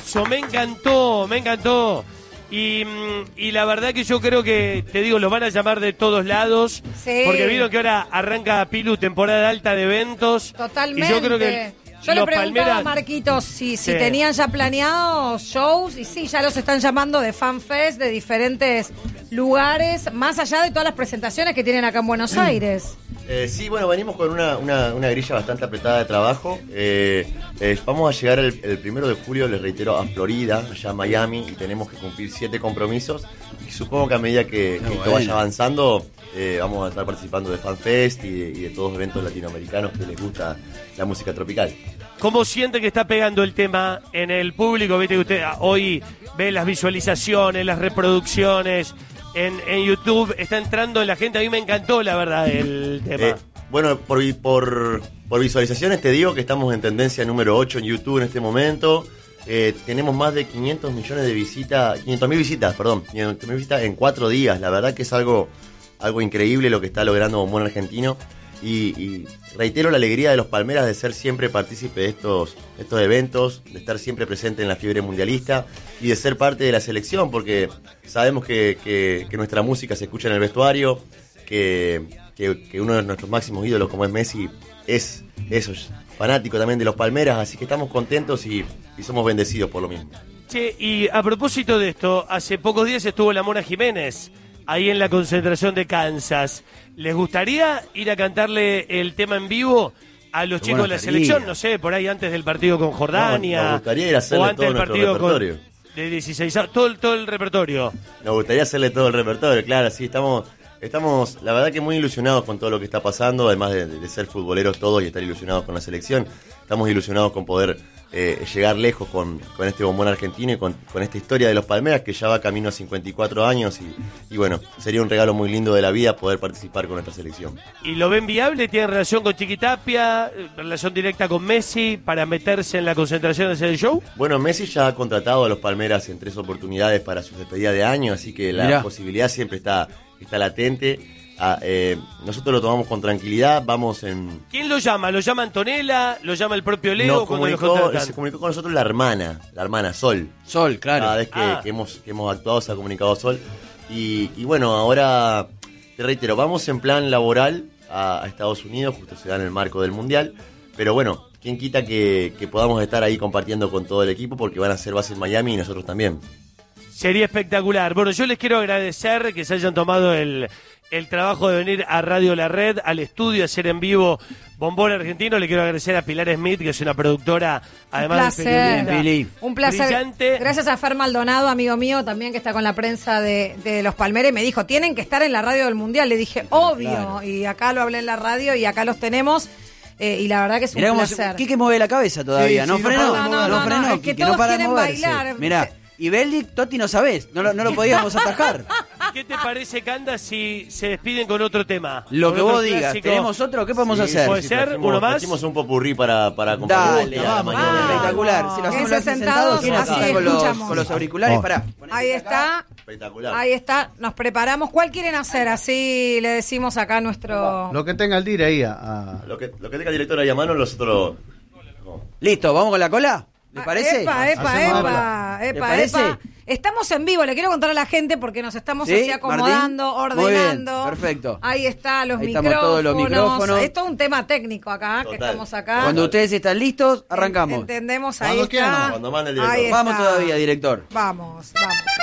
temazo, me encantó. Y la verdad que yo creo que, te digo, los van a llamar de todos lados. Sí. Porque vieron que ahora arranca Pilu, temporada alta de eventos. Totalmente. Y yo creo que yo le los preguntaba Palmeras... a Marquitos si Sí. tenían ya planeados shows, y sí, ya los están llamando de FanFest de diferentes lugares, más allá de todas las presentaciones que tienen acá en Buenos Aires. Sí, bueno, venimos con una grilla bastante apretada de trabajo. Vamos a llegar el 1 de julio, les reitero, a Florida, allá a Miami, y tenemos que cumplir 7 compromisos. Y supongo que a medida que esto vaya avanzando, vamos a estar participando de FanFest y de todos los eventos latinoamericanos que les gusta la música tropical. ¿Cómo siente que está pegando el tema en el público? Viste que usted hoy ve las visualizaciones, las reproducciones en YouTube, está entrando en la gente. A mí me encantó, la verdad, el tema. Bueno, por visualizaciones te digo que estamos en tendencia número 8 en YouTube en este momento. Tenemos más de 500 millones de visitas, 500.000 visitas, perdón, 500.000 visitas en 4 días. La verdad que es algo increíble lo que está logrando Bombón Argentino. Y reitero la alegría de los Palmeras de ser siempre partícipe de estos eventos, de estar siempre presente en la fiebre mundialista y de ser parte de la selección, porque sabemos que nuestra música se escucha en el vestuario, que uno de nuestros máximos ídolos como es Messi es fanático también de los Palmeras, así que estamos contentos y somos bendecidos por lo mismo. Che, y a propósito de esto, hace pocos días estuvo la Mona Jiménez ahí en la concentración de Kansas. ¿Les gustaría ir a cantarle el tema en vivo a los chicos de la selección? No sé, por ahí antes del partido con Jordania. Nos gustaría ir a hacerle o antes todo del nuestro partido repertorio. De 16, todo el repertorio. Nos gustaría hacerle todo el repertorio, claro, sí, estamos la verdad que muy ilusionados con todo lo que está pasando, además de ser futboleros todos y estar ilusionados con la selección. Estamos ilusionados con poder llegar lejos con este Bombón Argentino y con esta historia de los Palmeras, que ya va camino a 54 años y bueno, sería un regalo muy lindo de la vida poder participar con nuestra selección. ¿Y lo ven viable? ¿Tienen relación con Chiquitapia? ¿Relación directa con Messi para meterse en la concentración de hacer el show? Bueno, Messi ya ha contratado a los Palmeras en 3 oportunidades para su despedida de año, así que la posibilidad siempre está latente. Nosotros lo tomamos con tranquilidad, vamos en... ¿Quién lo llama? ¿Lo llama Antonella? ¿Lo llama el propio Leo? Se comunicó con nosotros la hermana Sol. Sol, claro. Cada vez que hemos actuado se ha comunicado Sol. Y bueno, ahora te reitero, vamos en plan laboral a Estados Unidos, justo se da en el marco del Mundial. Pero bueno, quién quita que podamos estar ahí compartiendo con todo el equipo, porque van a ser base en Miami y nosotros también. Sería espectacular. Bueno, yo les quiero agradecer que se hayan tomado el trabajo de venir a Radio La Red, al estudio, a hacer en vivo Bombón Argentino. Le quiero agradecer a Pilar Smith, que es una productora, además de periodista. Un placer. Brillante. Gracias a Fer Maldonado, amigo mío, también que está con la prensa de los Palmeras, y me dijo, tienen que estar en la radio del Mundial. Le dije, obvio. Claro. Y acá lo hablé en la radio y acá los tenemos. Y la verdad que es un placer. Quique mueve la cabeza todavía, sí, ¿no frenó? No frenó. Es que todos quieren bailar. Mirá. Y Beldic, Totti, no sabés, no lo podíamos atajar. ¿Qué te parece, Canda, si se despiden con otro tema? Lo que vos digas. Clásico. ¿Tenemos otro? ¿Qué podemos hacer? ¿Puede ser? ¿Uno más? Hicimos un popurrí para compartir. Dale, espectacular. Si lo hacemos sentados, ¿quién hace con los auriculares? Pará. Ahí está. Espectacular. Ahí está. Nos preparamos. ¿Cuál quieren hacer? Así le decimos acá a nuestro... Lo que tenga el dire ahí. Lo que tenga el director ahí a mano, nosotros... Listo, ¿vamos con la cola? ¿Les parece? Epa. Estamos en vivo, le quiero contar a la gente porque nos estamos así acomodando, Martín? ordenando. Muy bien, perfecto. Ahí está, Ahí estamos todos los micrófonos. Esto es un tema técnico acá, que estamos acá. Cuando ustedes están listos, arrancamos. Entendemos, ahí está. Cuando mande el director. Ahí vamos está. todavía, director. Vamos.